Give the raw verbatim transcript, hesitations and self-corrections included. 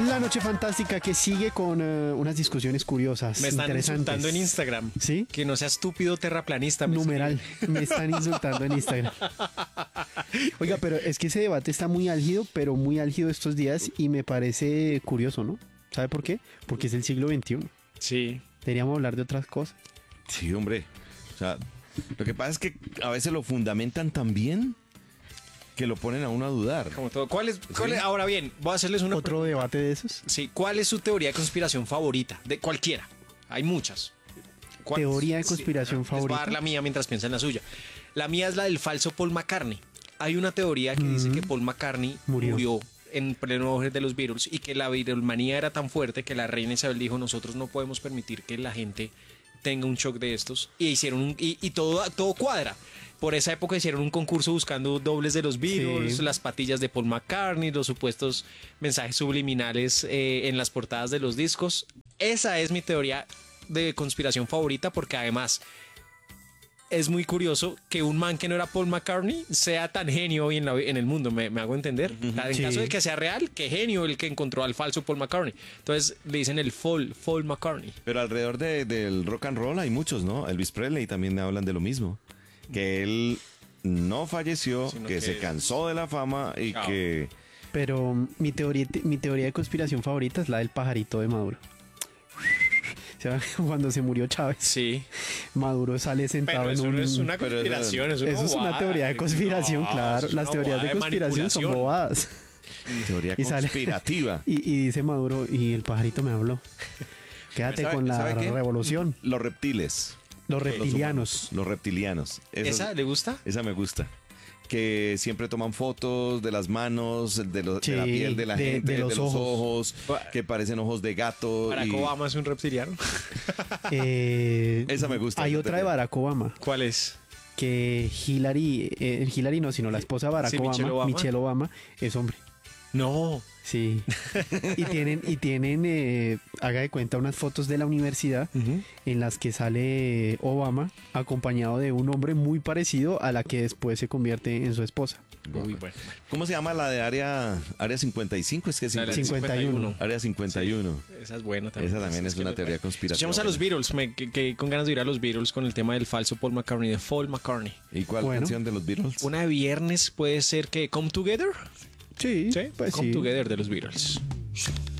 La noche fantástica que sigue con uh, unas discusiones curiosas, Me están interesantes. insultando en Instagram. ¿Sí? Que no sea estúpido terraplanista. me Numeral. Me están insultando en Instagram. Oiga, pero es que ese debate está muy álgido, pero muy álgido estos días y me parece curioso, ¿no? ¿Sabe por qué? Porque es el siglo veintiuno. Sí. Deberíamos hablar de otras cosas. Sí, hombre. O sea, lo que pasa es que a veces lo fundamentan tan bien que lo ponen a uno a dudar. Como todo. ¿Cuál es, cuál es- ahora bien, voy a hacerles una ¿Otro debate de esos? Sí, ¿cuál es su teoría de conspiración favorita? De cualquiera. Hay muchas. ¿Cuál- Teoría de sí, conspiración les voy a favorita. dar la mía mientras piensan la suya. La mía es la del falso Paul McCartney. Hay una teoría que dice que Paul McCartney Murió. murió, en pleno auge de los Beatles y que la Beatlemanía era tan fuerte que la reina Isabel dijo: nosotros no podemos permitir que la gente tenga un shock de estos. Y hicieron un- y, y todo, todo cuadra. Por esa época hicieron un concurso buscando dobles de los Beatles, Sí. las patillas de Paul McCartney, los supuestos mensajes subliminales eh, en las portadas de los discos. Esa es mi teoría de conspiración favorita, porque además es muy curioso que un man que no era Paul McCartney sea tan genio hoy en, la- en el mundo. ¿Me, me hago entender? O sea, en Sí. caso de que sea real, qué genio el que encontró al falso Paul McCartney. Entonces le dicen el Paul, Paul McCartney. Pero alrededor de- del rock and roll hay muchos, ¿no? Elvis Presley también hablan de lo mismo. Que él no falleció, Sino que, que- se cansó de la fama y Ah. que... Pero mm, mi teoría, mi teoría de conspiración favorita es la del pajarito de Maduro. O sea, cuando se murió Chávez, Sí. Maduro sale sentado Pero en eso un... no es una Pero conspiración, eso, Eso es una teoría de conspiración, claro. Las teorías de conspiración son bobadas. Teoría Y sale- conspirativa. Y, y dice Maduro, y el pajarito me habló. Quédate ¿Sabe- con la sabe qué? revolución. Los reptiles. Los Los reptilianos. humanos, Los reptilianos. Esos- ¿Esa le gusta? Esa me gusta. Que siempre toman fotos de las manos, de, lo- de la Sí, piel de la de- gente, de de los los, ojos. ojos, que parecen ojos de gato. Barack y- Obama es un reptiliano. Eh, Esa me gusta, Hay esa otra de teoría. Barack Obama, ¿Cuál es? que Hillary, eh, Hillary no, sino la esposa de Barack Sí, Obama, Michelle Obama. Michelle Obama, es hombre. No. Sí. Y tienen, y tienen eh, haga de cuenta, unas fotos de la universidad en las que sale Obama acompañado de un hombre muy parecido a la que después se convierte en su esposa. Uy, bueno. ¿Cómo se llama la de área, área cincuenta y cinco? Es que es La del cincuenta y uno. Área cincuenta y uno. Esa es buena también. Esa también es que una no- teoría conspirativa. Escuchemos a los Beatles, me que, que con ganas de ir a los Beatles con el tema del falso Paul McCartney, de Paul McCartney. ¿Y cuál Bueno. canción de los Beatles? Una de viernes puede ser que Come Together. Sí, Sí, pues Come sí. Together de los Beatles.